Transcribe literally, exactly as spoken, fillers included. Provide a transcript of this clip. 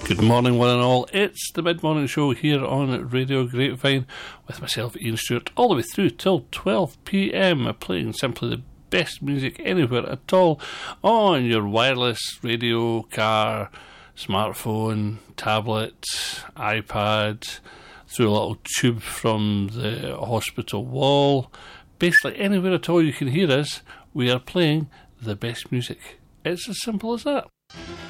Good morning, one and all. It's the mid-morning show here on Radio Grapevine with myself, Ian Stewart, all the way through till twelve p m, playing simply the best music anywhere at all on your wireless radio, car, smartphone, tablet, iPad, through a little tube from the hospital wall. Basically, anywhere at all you can hear us, we are playing the best music. It's as simple as that.